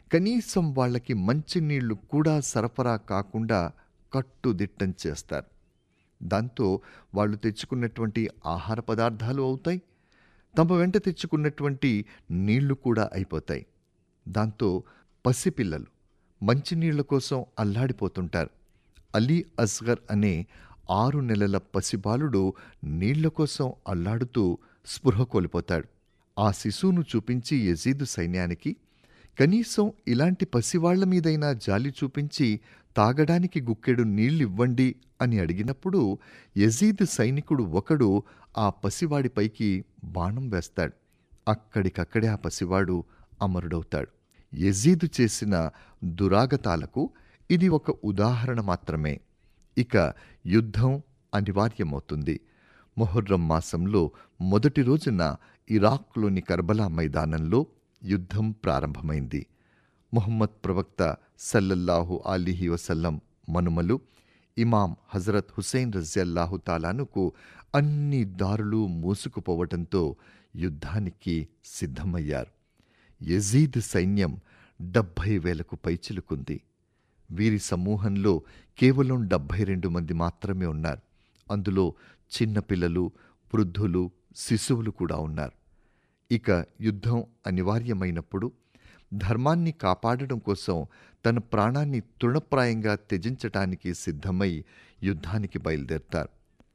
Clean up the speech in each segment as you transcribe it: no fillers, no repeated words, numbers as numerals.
కనీసం వాళ్ళకి మంచినీళ్లు కూడా సరఫరా కాకుండా కట్టుదిట్టం చేస్తారు. దాంతో వాళ్ళు తెచ్చుకున్నటువంటి ఆహార పదార్థాలు అవుతాయి, తమ వెంట తెచ్చుకున్నటువంటి నీళ్లు కూడా అయిపోతాయి. దాంతో పసిపిల్లలు మంచినీళ్ల కోసం అల్లాడిపోతుంటారు. అలీ అస్గర్ అనే 6 నెలల పసిబాలుడు నీళ్ల కోసం అల్లాడుతూ స్పృహ కోల్పోతాడు. ఆ శిశువును చూపించి యజీదు సైన్యానికి, కనీసం ఇలాంటి పసివాళ్ల మీదైనా జాలి చూపించి తాగడానికి గుక్కెడు నీళ్ళివ్వండి అని అడిగినప్పుడు యజీద్ సైనికుడు ఒకడు ఆ పసివాడిపైకి బాణం వేస్తాడు. అక్కడికక్కడే ఆ పసివాడు అమరుడవుతాడు. యజీదు చేసిన దురాగతాలకు ఇది ఒక ఉదాహరణ మాత్రమే. ఇక యుద్ధం అనివార్యమవుతుంది. మొహర్రం మాసంలో మొదటి రోజున ఇరాక్లోని కర్బలా మైదానంలో యుద్ధం ప్రారంభమైంది. ముహమ్మద్ ప్రవక్త సల్లల్లాహు అలీహి వసల్లం మనుమలు ఇమాం హజరత్ హుసైన్ రజియల్లాహు తాలానుకు అన్ని దారులు మూసుకుపోవటంతో యుద్ధానికి సిద్ధమయ్యారు. యజీద్ సైన్యం 70,000కు పైచిలుకుంది. వీరి సమూహంలో కేవలం 72 మంది మాత్రమే ఉన్నారు. అందులో చిన్నపిల్లలు, వృద్ధులు, శిశువులు కూడా ఉన్నారు. ఇక యుద్ధం అనివార్యమైనప్పుడు ధర్మాన్ని కాపాడడం కోసం తన ప్రాణాన్ని తృణప్రాయంగా త్యజించటానికి సిద్ధమై యుద్ధానికి బయలుదేరతారు.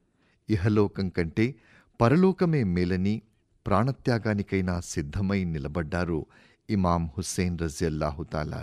ఇహలోకం కంటే పరలోకమే మేలని ప్రాణత్యాగానికైనా సిద్ధమై నిలబడ్డారు ఇమాం హుస్సేన్ రజియల్లాహు తాలా.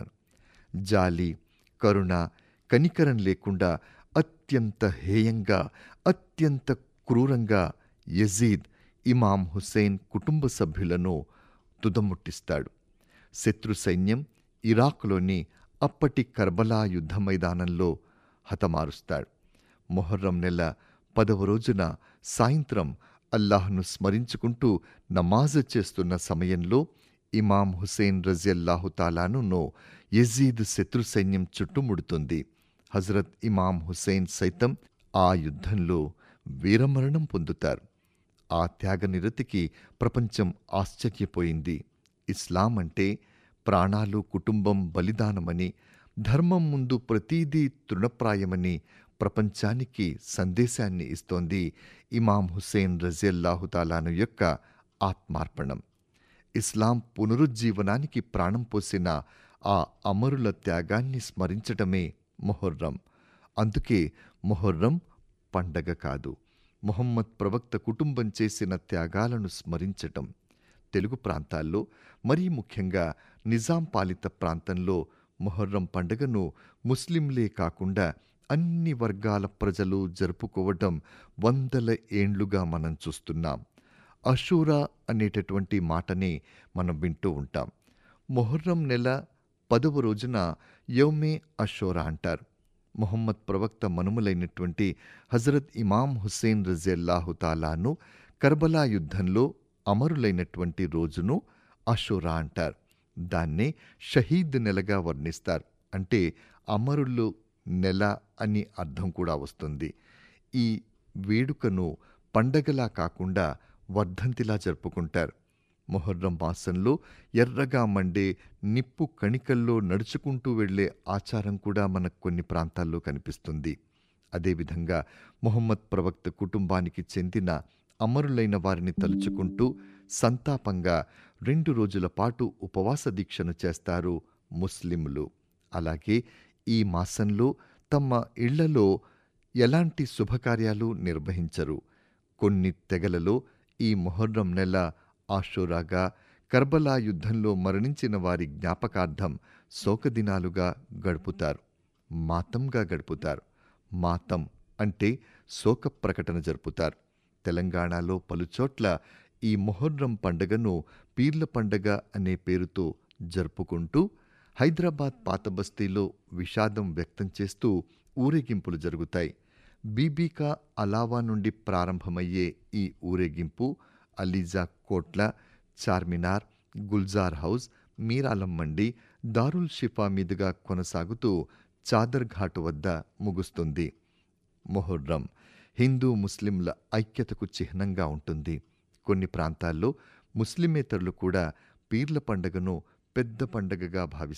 జాలి, కరుణ, కనికరం లేకుండా అత్యంత హేయంగా, అత్యంత క్రూరంగా యజీద్ ఇమాం హుస్సేన్ కుటుంబ సభ్యులను తుదముట్టిస్తాడు. శత్రు సైన్యం ఇరాక్లోని అప్పటి కర్బలా యుద్ధ మైదానంలో హతమారుస్తాడు. మొహర్రం నెల 10వ రోజున సాయంత్రం అల్లాహ్ను స్మరించుకుంటూ నమాజ్ చేస్తున్న సమయంలో ఇమాం హుస్సేన్ రజియల్లాహు తాలాను యజీద్ శత్రు సైన్యం చుట్టుముడుతుంది. హజరత్ ఇమాం హుస్సేన్ సైతం ఆ యుద్ధంలో వీరమరణం పొందుతారు. ఆ త్యాగనిరతికి ప్రపంచం ఆశ్చర్యపోయింది. ఇస్లాం అంటే ప్రాణాలు, కుటుంబం బలిదానమని, ధర్మం ముందు ప్రతీదీ తృణప్రాయమని ప్రపంచానికి సందేశాన్ని ఇస్తోంది ఇమాం హుస్సేన్ రజియల్లాహు తాలాను యొక్క ఆత్మార్పణం. ఇస్లాం పునరుజ్జీవనానికి ప్రాణం పోసిన ఆ అమరుల త్యాగాన్ని స్మరించటమే మొహర్రం. అందుకే మొహర్రం పండగ కాదు, ముహమ్మద్ ప్రవక్త కుటుంబం చేసిన త్యాగాలను స్మరించటం. తెలుగు ప్రాంతాల్లో, మరీ ముఖ్యంగా నిజాం పాలిత ప్రాంతంలో మొహర్రం పండుగను ముస్లింలే కాకుండా అన్ని వర్గాల ప్రజలు జరుపుకోవటం వందల ఏండ్లుగా మనం చూస్తున్నాం. అషూరా అనేటటువంటి మాటనే మనం వింటూ ఉంటాం. మొహర్రం నెల 10వ రోజున యౌమే అషూరా అంటారు. ముహమ్మద్ ప్రవక్త మనుమలైనటువంటి హజరత్ ఇమాం హుస్సేన్ రజియల్లాహు తాలాను కర్బలా యుద్ధంలో అమరులైనటువంటి రోజును అషూరా అంటారు. దాన్నే షహీద్ నెలగా వర్ణిస్తారు. అంటే అమరులు నెల అని అర్థం కూడా వస్తుంది. ఈ వేడుకను పండగలా కాకుండా వర్ధంతిలా జరుపుకుంటారు. మొహర్రం మాసంలో ఎర్రగా మండే నిప్పు కణికల్లో నడుచుకుంటూ వెళ్లే ఆచారం కూడా మనకు కొన్ని ప్రాంతాల్లో కనిపిస్తుంది. అదేవిధంగా ముహమ్మద్ ప్రవక్త కుటుంబానికి చెందిన అమరులైన వారిని తలుచుకుంటూ సంతాపంగా 2 రోజుల పాటు ఉపవాస దీక్షను చేస్తారు ముస్లింలు. అలాగే ఈ మాసంలో తమ ఇళ్లలో ఎలాంటి శుభకార్యాలు నిర్వహించరు. కొన్ని తెగలలో ఈ మొహర్రం నెల ఆషూరాగా, కర్బలా యుద్ధంలో మరణించిన వారి జ్ఞాపకార్థం శోకదినాలుగా గడుపుతారు, మాతంగా గడుపుతారు. మాతం అంటే శోక ప్రకటన జరుపుతారు. తెలంగాణలో పలుచోట్ల ఈ మొహర్రం పండుగను పీర్ల పండగ అనే పేరుతో జరుపుకుంటూ, హైదరాబాద్ పాతబస్తీలో విషాదం వ్యక్తం చేస్తూ ఊరేగింపులు జరుగుతాయి. బీబీకా అలావా నుండి ప్రారంభమయ్యే ఈ ఊరేగింపు అలీజా కోట్ల, చార్మినార్, గుల్జార్ హౌస్, మీరాలం మండి, దారుల్ షిఫా మీదుగా కొనసాగుతూ చాదర్ ఘాటు వద్ద ముగుస్తుంది. మొహర్రం హిందూ ముస్లింల ఐక్యతకు చిహ్నంగా ఉంటుంది. కొన్ని ప్రాంతాల్లో ముస్లిమేతరులు కూడా పీర్ల పండుగను పెద్ద పండుగగా భావిస్తారు.